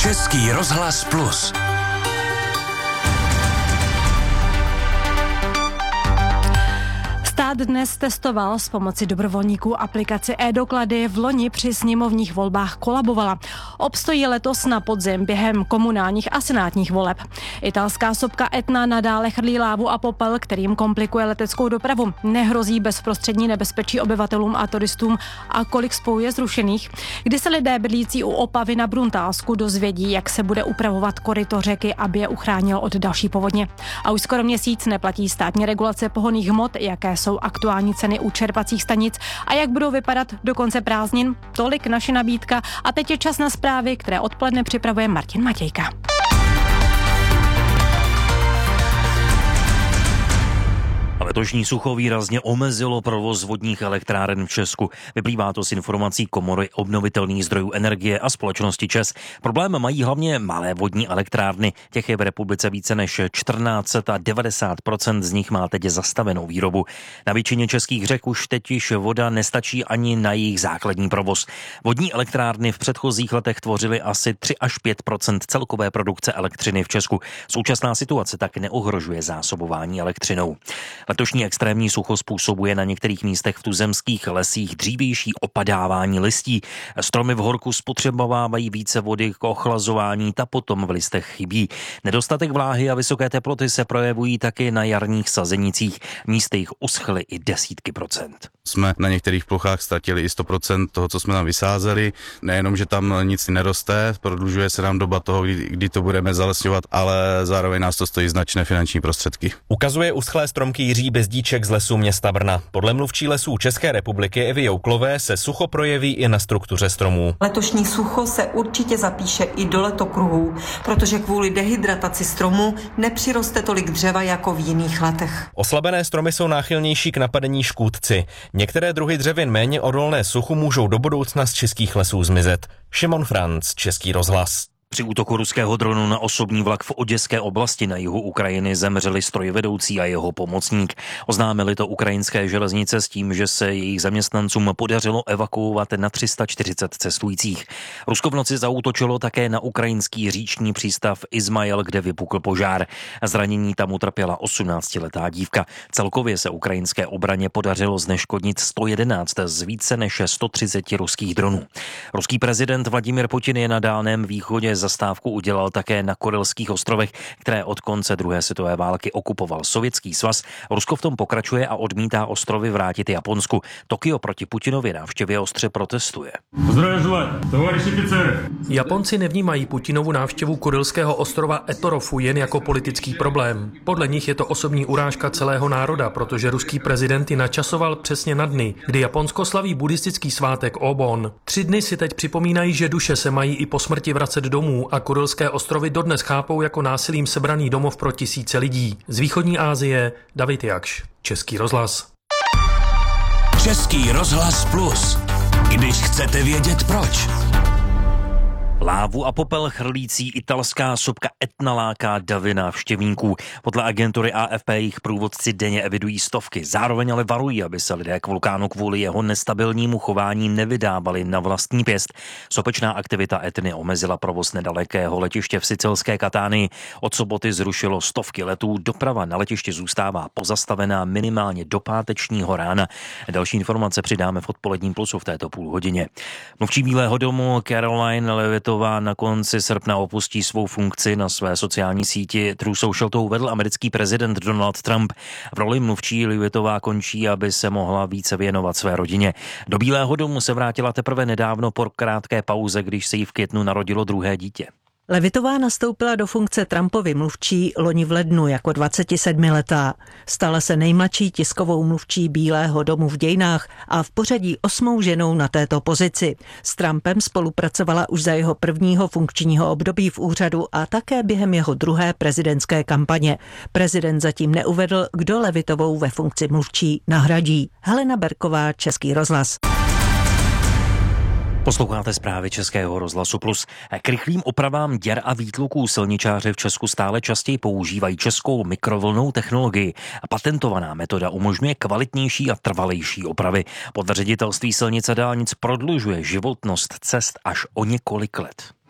Český rozhlas Plus. Stát dnes testoval s pomocí dobrovolníků aplikaci e-doklady, vloni při sněmovních volbách kolabovala. Obstojí letos na podzim během komunálních a senátních voleb. Italská sopka Etna nadále chrlí lávu a popel, kterým komplikuje leteckou dopravu. Nehrozí bezprostřední nebezpečí obyvatelům a turistům a kolik spojů je zrušených. Kdy se lidé bydlící u Opavy na Bruntálsku dozvědí, jak se bude upravovat koryto řeky, aby je uchránil od další povodně. A už skoro měsíc neplatí státní regulace pohonných hmot, jaké jsou aktuální ceny u čerpacích stanic a jak budou vypadat do konce prázdnin. Tolik naše nabídka a teď je čas na zprávy, které odpoledne připravuje Martin Matějka. Letošní sucho výrazně omezilo provoz vodních elektráren v Česku. Vyplývá to z informací Komory obnovitelných zdrojů energie a společnosti ČEZ. Problém mají hlavně malé vodní elektrárny. Těch je v republice více než 1400 a 90% z nich má teď zastavenou výrobu. Na většině českých řek už teď již voda nestačí ani na jejich základní provoz. Vodní elektrárny v předchozích letech tvořily asi 3 až 5% celkové produkce elektřiny v Česku. Současná situace tak neohrožuje zásobování elektřinou. Letošní extrémní sucho způsobuje na některých místech v tuzemských lesích dřívější opadávání listí. Stromy v horku spotřebovávají více vody k ochlazování, ta potom v listech chybí. Nedostatek vláhy a vysoké teploty se projevují taky na jarních sazenicích. Místy jich uschly i desítky procent. Jsme na některých plochách ztratili i 100% toho, co jsme tam vysázeli. Nejenom, že tam nic neroste, prodlužuje se nám doba toho, kdy to budeme zalesňovat, ale zároveň nás to stojí značné finanční prostředky. Ukazuje uschlé stromky Jiří Bezdíček z Lesů města Brna. Podle mluvčí Lesů České republiky Evy Jouklové se sucho projeví i na struktuře stromů. Letošní sucho se určitě zapíše i do letokruhů, protože kvůli dehydrataci stromu nepřiroste tolik dřeva jako v jiných letech. Oslabené stromy jsou náchylnější k napadení škůdci. Některé druhy dřevin méně odolné suchu můžou do budoucna z českých lesů zmizet. Šimon Franc, Český rozhlas. Při útoku ruského dronu na osobní vlak v Oděské oblasti na jihu Ukrajiny zemřeli strojvedoucí a jeho pomocník. Oznámili to ukrajinské železnice s tím, že se jejich zaměstnancům podařilo evakuovat na 340 cestujících. Rusko v noci zaútočilo také na ukrajinský říční přístav Izmail, kde vypukl požár. Zranění tam utrpěla 18letá dívka. Celkově se ukrajinské obraně podařilo zneškodnit 111 z více než 130 ruských dronů. Ruský prezident Vladimír Putin je na Dálném východě zastávku udělal také na Kurylských ostrovech, které od konce druhé světové války okupoval Sovětský svaz. Rusko v tom pokračuje a odmítá ostrovy vrátit Japonsku. Tokio proti Putinově návštěvě ostře protestuje. Japonci nevnímají Putinovu návštěvu kurylského ostrova Etorofu jen jako politický problém. Podle nich je to osobní urážka celého národa, protože ruský prezident ji načasoval přesně na dny, kdy Japonsko slaví buddhistický svátek Obon. 3 dny si teď připomínají, že duše se mají i po smrti vracet domů a Kurylské ostrovy dodnes chápou jako násilím sebraný domov pro tisíce lidí. Z východní Asie David Jakš, Český rozhlas. Český rozhlas Plus. Když chcete vědět proč. Lávu a popel chrlící italská sopka Etna láká davy návštěvníků. Podle agentury AFP jejich průvodci denně evidují stovky. Zároveň ale varují, aby se lidé k vulkánu kvůli jeho nestabilnímu chování nevydávali na vlastní pěst. Sopečná aktivita Etny omezila provoz nedalekého letiště v sicilské Katánii. Od soboty zrušilo stovky letů. Doprava na letišti zůstává pozastavená minimálně do pátečního rána. Další informace přidáme v odpoledním plusu v této půlhodině. Mluvčí Bílého domu Caroline Levitová na konci srpna opustí svou funkci. Na své sociální síti True Social to uvedl americký prezident Donald Trump. V roli mluvčí Levitová končí, aby se mohla více věnovat své rodině. Do Bílého domu se vrátila teprve nedávno po krátké pauze, když se jí v květnu narodilo druhé dítě. Levitová nastoupila do funkce Trumpovy mluvčí loni v lednu jako 27letá. Stala se nejmladší tiskovou mluvčí Bílého domu v dějinách a v pořadí 8. ženou na této pozici. S Trumpem spolupracovala už za jeho prvního funkčního období v úřadu a také během jeho druhé prezidentské kampaně. Prezident zatím neuvedl, kdo Levitovou ve funkci mluvčí nahradí. Helena Berková, Český rozhlas. Posloucháte zprávy Českého rozhlasu Plus. K rychlým opravám děr a výtluků silničáři v Česku stále častěji používají českou mikrovlnnou technologii. Patentovaná metoda umožňuje kvalitnější a trvalejší opravy. Podle Ředitelství silnic a dálnic prodlužuje životnost cest až o několik let.